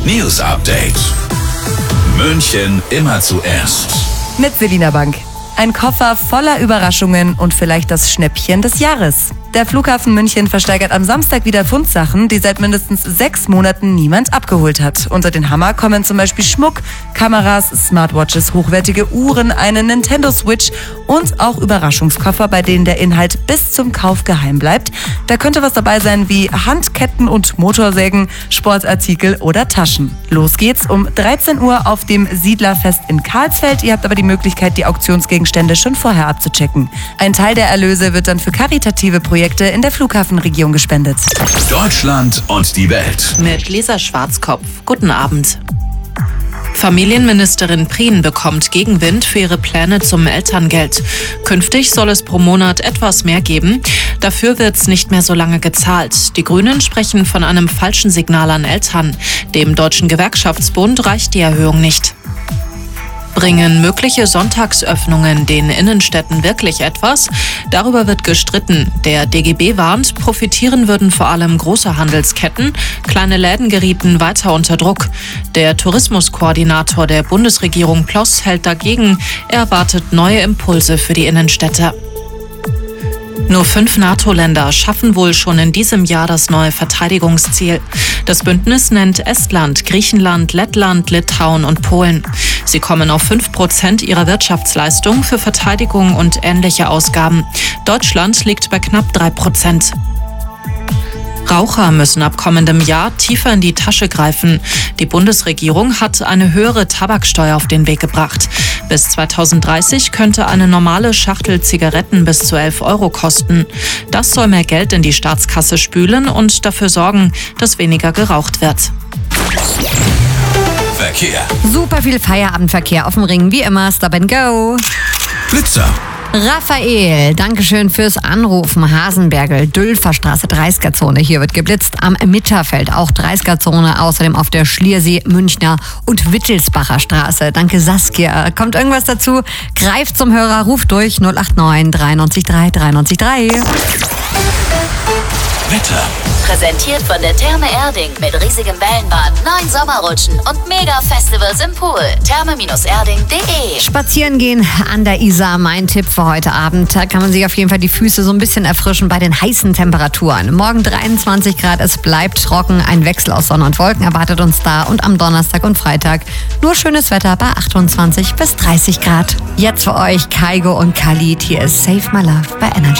News Update. München immer zuerst. Mit Selina Bank. Ein Koffer voller Überraschungen und vielleicht das Schnäppchen des Jahres. Der Flughafen München versteigert am Samstag wieder Fundsachen, die seit mindestens 6 Monaten niemand abgeholt hat. Unter den Hammer kommen zum Beispiel Schmuck, Kameras, Smartwatches, hochwertige Uhren, eine Nintendo Switch und auch Überraschungskoffer, bei denen der Inhalt bis zum Kauf geheim bleibt. Da könnte was dabei sein wie Handketten und Motorsägen, Sportartikel oder Taschen. Los geht's um 13 Uhr auf dem Siedlerfest in Karlsfeld. Ihr habt aber die Möglichkeit, die Auktionsgegenstände schon vorher abzuchecken. Ein Teil der Erlöse wird dann für karitative Projekte in der Flughafenregion gespendet. Deutschland und die Welt. Mit Lisa Schwarzkopf. Guten Abend. Familienministerin Prien bekommt Gegenwind für ihre Pläne zum Elterngeld. Künftig soll es pro Monat etwas mehr geben. Dafür wird es nicht mehr so lange gezahlt. Die Grünen sprechen von einem falschen Signal an Eltern. Dem Deutschen Gewerkschaftsbund reicht die Erhöhung nicht. Bringen mögliche Sonntagsöffnungen den Innenstädten wirklich etwas? Darüber wird gestritten. Der DGB warnt, profitieren würden vor allem große Handelsketten. Kleine Läden gerieten weiter unter Druck. Der Tourismuskoordinator der Bundesregierung Ploss hält dagegen. Er erwartet neue Impulse für die Innenstädte. Nur 5 NATO-Länder schaffen wohl schon in diesem Jahr das neue Verteidigungsziel. Das Bündnis nennt Estland, Griechenland, Lettland, Litauen und Polen. Sie kommen auf 5% ihrer Wirtschaftsleistung für Verteidigung und ähnliche Ausgaben. Deutschland liegt bei knapp 3%. Raucher müssen ab kommendem Jahr tiefer in die Tasche greifen. Die Bundesregierung hat eine höhere Tabaksteuer auf den Weg gebracht. Bis 2030 könnte eine normale Schachtel Zigaretten bis zu 11 € kosten. Das soll mehr Geld in die Staatskasse spülen und dafür sorgen, dass weniger geraucht wird. Verkehr. Super viel Feierabendverkehr auf dem Ring, wie immer, Stop and Go. Blitzer. Raphael, Dankeschön fürs Anrufen. Hasenbergel, Dülferstraße, 30er-Zone. Hier wird geblitzt am Mitterfeld, auch 30er-Zone. Außerdem auf der Schliersee, Münchner und Wittelsbacher Straße. Danke Saskia. Kommt irgendwas dazu? Greift zum Hörer, ruft durch 089 93 3 93 3. Wetter. Präsentiert von der Therme Erding mit riesigem Wellenbad, 9 Sommerrutschen und Mega-Festivals im Pool. Therme-erding.de. Spazieren gehen an der Isar, mein Tipp für heute Abend. Da kann man sich auf jeden Fall die Füße so ein bisschen erfrischen bei den heißen Temperaturen. Morgen 23 Grad, es bleibt trocken. Ein Wechsel aus Sonne und Wolken erwartet uns da. Und am Donnerstag und Freitag nur schönes Wetter bei 28 bis 30 Grad. Jetzt für euch Kaigo und Khalid. Hier ist Save My Love bei Energy.